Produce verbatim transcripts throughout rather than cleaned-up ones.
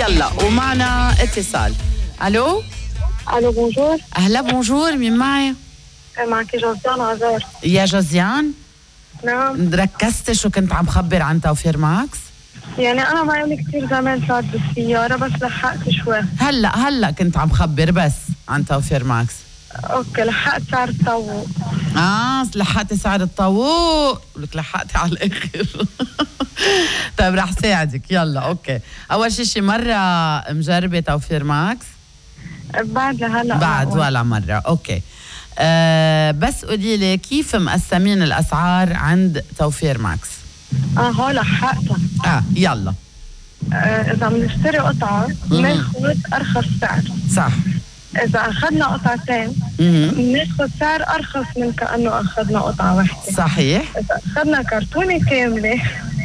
يلا ومعنا اتصال. الو الو بونجور. اهلا بونجور، مين معي؟ معك جوزيان عزار. يا جوزيان، نعم. ركزتي شو كنت عم خبر عن توفير ماكس؟ يعني انا بعيوني كثير زمان صارت بالسياره بس لحقت شوي. هلا هلا كنت عم خبر بس عن توفير ماكس. اوكي لحقت سعر الطاووق. اه لحقتي سعر الطاووق، لك لحقتي على الاخر. طيب رح ساعدك. يلا اوكي، اول شي شي مره مجربه توفير ماكس؟ بعد لهلا بعد ولا مره. اوكي أه بس قولي لي كيف مقسمين الاسعار عند توفير ماكس؟ اه هو لحقتها. اه يلا. آه اذا بنشتري قطعه بناخذ ارخص سعر. صح. اذا اخذنا قطعتين بناخذ سعر ارخص من كانه اخذنا قطعه واحده. صحيح. اذا اخذنا كرتونه كامله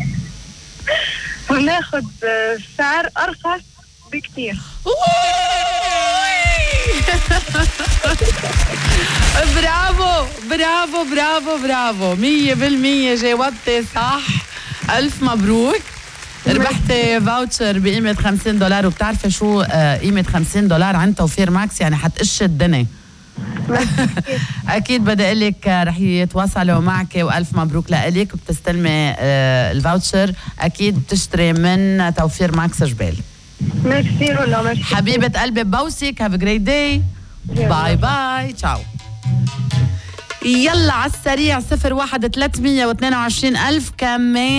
بناخذ سعر ارخص بكتير. برافو برافو برافو برافو، مية بالمية جاوبتي صح. ألف مبروك، ربحتي فاوتشر بقيمة خمسين دولار. وبتعرفي شو آه قيمة خمسين دولار عند توفير ماكس؟ يعني حتقش الدنيا. أكيد بدي أقول لك رح يتواصلوا معك، وألف مبروك لإلك. وبتستلمي آه الفاوتشر، أكيد بتشتري من توفير ماكس جبال. ميرسي والله ميرسي حبيبة قلبي، بوسك. هاف جريت داي. باي باي. تشاو. يلا على السريع صفر واحد ثلاثمية واثنين وعشرين ألف كمان.